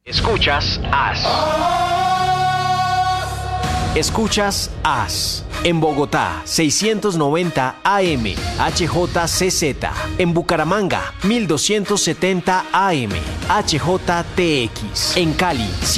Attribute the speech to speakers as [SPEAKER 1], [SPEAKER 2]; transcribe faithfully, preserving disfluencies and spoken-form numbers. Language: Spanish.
[SPEAKER 1] Escuchas As. Escuchas As. En Bogotá, seiscientos noventa A M, H J C Z. En Bucaramanga, mil doscientos setenta A M, H J T X. En Cali,